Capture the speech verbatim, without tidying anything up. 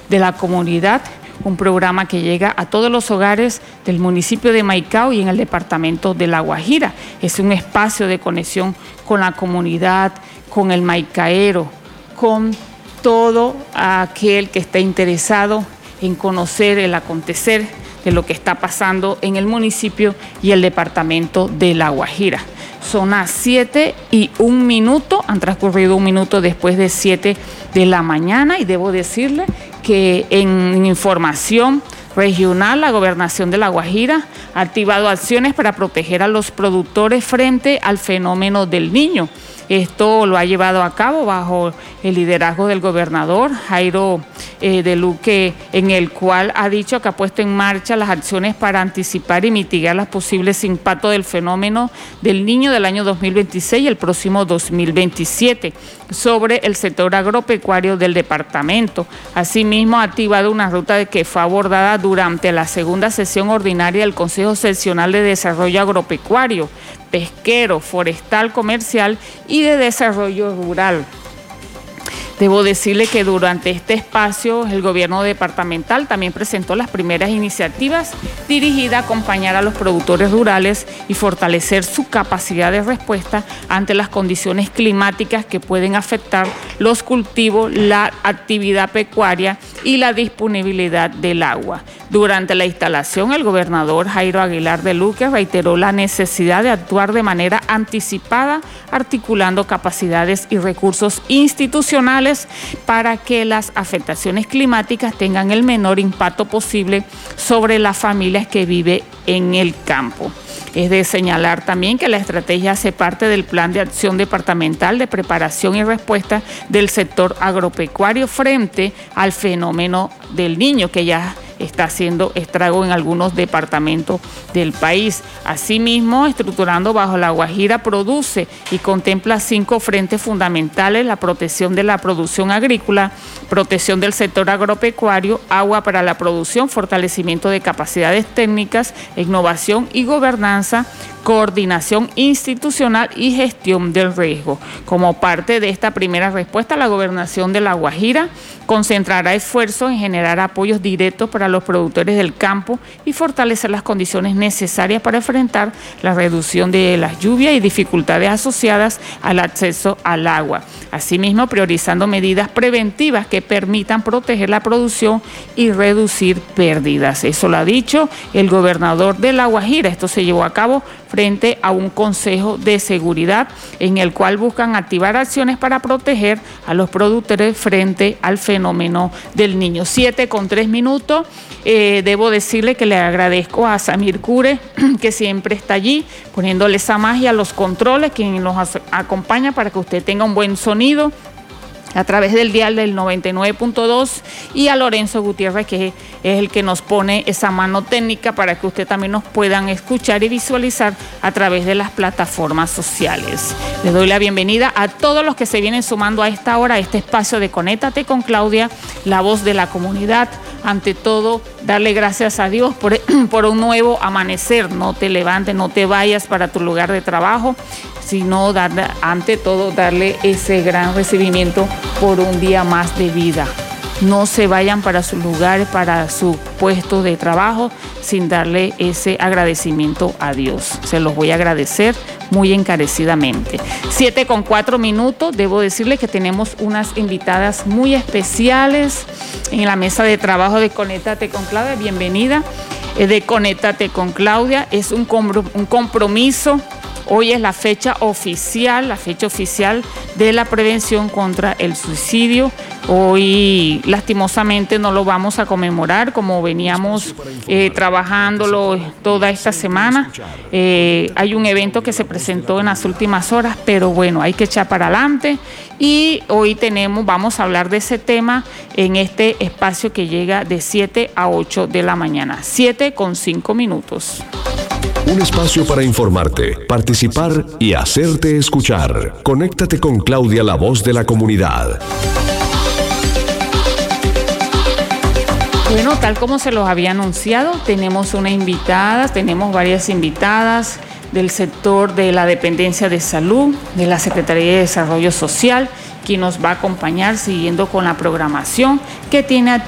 de la Comunidad, un programa que llega a todos los hogares del municipio de Maicao y en el departamento de La Guajira. Es un espacio de conexión con la comunidad, con el maicaero, con todo aquel que está interesado en conocer el acontecer de lo que está pasando en el municipio y el departamento de La Guajira. Son las siete y un minuto, han transcurrido un minuto después de siete de la mañana y debo decirle que en información regional, la Gobernación de La Guajira ha activado acciones para proteger a los productores frente al fenómeno del Niño. Esto lo ha llevado a cabo bajo el liderazgo del gobernador Jairo eh, de Luque, en el cual ha dicho que ha puesto en marcha las acciones para anticipar y mitigar los posibles impactos del fenómeno del Niño del año dos mil veintiséis y el próximo dos mil veintisiete sobre el sector agropecuario del departamento. Asimismo, ha activado una ruta que fue abordada durante la segunda sesión ordinaria del Consejo Seccional de Desarrollo Agropecuario, Pesquero, Forestal, Comercial y de Desarrollo Rural. Debo decirle que durante este espacio el gobierno departamental también presentó las primeras iniciativas dirigidas a acompañar a los productores rurales y fortalecer su capacidad de respuesta ante las condiciones climáticas que pueden afectar los cultivos, la actividad pecuaria y la disponibilidad del agua. Durante la instalación, el gobernador Jairo Aguilar de Luque reiteró la necesidad de actuar de manera anticipada, articulando capacidades y recursos institucionales para que las afectaciones climáticas tengan el menor impacto posible sobre las familias que viven en el campo. Es de señalar también que la estrategia hace parte del Plan de Acción Departamental de Preparación y Respuesta del sector agropecuario frente al fenómeno del Niño, que ya está haciendo estrago en algunos departamentos del país. Asimismo, estructurando bajo La Guajira produce y contempla cinco frentes fundamentales: la protección de la producción agrícola, protección del sector agropecuario, agua para la producción, fortalecimiento de capacidades técnicas, innovación y gobernanza, coordinación institucional y gestión del riesgo. Como parte de esta primera respuesta, la Gobernación de La Guajira concentrará esfuerzos en generar apoyos directos para los productores del campo y fortalecer las condiciones necesarias para enfrentar la reducción de las lluvias y dificultades asociadas al acceso al agua. Asimismo, priorizando medidas preventivas que permitan proteger la producción y reducir pérdidas. Eso lo ha dicho el gobernador de La Guajira. Esto se llevó a cabo frente a un consejo de seguridad en el cual buscan activar acciones para proteger a los productores frente al fenómeno del Niño. Siete con tres minutos. Eh, debo decirle que le agradezco a Samir Cure, que siempre está allí poniéndole esa magia a los controles, quien nos acompaña para que usted tenga un buen sonido a través del dial del noventa y nueve punto dos, y a Lorenzo Gutiérrez, que es el que nos pone esa mano técnica para que usted también nos puedan escuchar y visualizar a través de las plataformas sociales. Les doy la bienvenida a todos los que se vienen sumando a esta hora, a este espacio de Conéctate con Claudia, la voz de la comunidad. Ante todo, darle gracias a Dios por, por un nuevo amanecer. No te levantes, no te vayas para tu lugar de trabajo, sino darle, ante todo darle ese gran recibimiento por un día más de vida. No se vayan para sus lugares, para su puesto de trabajo, sin darle ese agradecimiento a Dios. Se los voy a agradecer muy encarecidamente. Siete con cuatro minutos. Debo decirle que tenemos unas invitadas muy especiales en la mesa de trabajo de Conéctate con Claudia. Bienvenida eh, de Conéctate con Claudia. Es un, un compromiso. Hoy es la fecha oficial, la fecha oficial de la prevención contra el suicidio. Hoy, lastimosamente, no lo vamos a conmemorar como veníamos eh, trabajándolo toda esta semana. Eh, hay un evento que se presentó en las últimas horas, pero bueno, hay que echar para adelante. Y hoy tenemos, vamos a hablar de ese tema en este espacio que llega de siete a ocho de la mañana. siete con cinco minutos. Un espacio para informarte, participar y hacerte escuchar. Conéctate con Claudia, la voz de la comunidad. Bueno, tal como se los había anunciado, tenemos una invitada, tenemos varias invitadas del sector de la dependencia de salud, de la Secretaría de Desarrollo Social, quien nos va a acompañar siguiendo con la programación que tiene